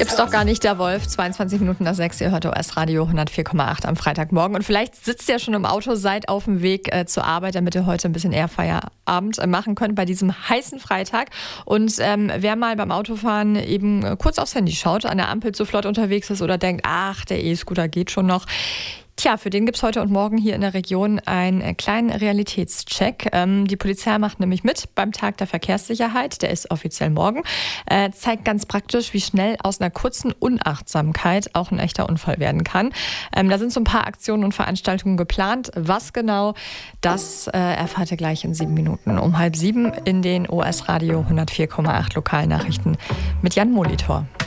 Gibt's doch gar nicht, der Wolf. 22 Minuten nach 6, ihr hört OS Radio 104,8 am Freitagmorgen. Und vielleicht sitzt ihr schon im Auto, seid auf dem Weg zur Arbeit, damit ihr heute ein bisschen eher Feierabend machen könnt bei diesem heißen Freitag. Und wer mal beim Autofahren eben kurz aufs Handy schaut, an der Ampel zu flott unterwegs ist oder denkt, ach, der E-Scooter geht schon noch. Tja, für den gibt's heute und morgen hier in der Region einen kleinen Realitätscheck. Die Polizei macht nämlich mit beim Tag der Verkehrssicherheit, der ist offiziell morgen, zeigt ganz praktisch, wie schnell aus einer kurzen Unachtsamkeit auch ein echter Unfall werden kann. Da sind so ein paar Aktionen und Veranstaltungen geplant. Was genau, das erfahrt ihr gleich in 7 Minuten. Um 6:30 in den OS Radio 104,8 Lokalnachrichten mit Jan Molitor.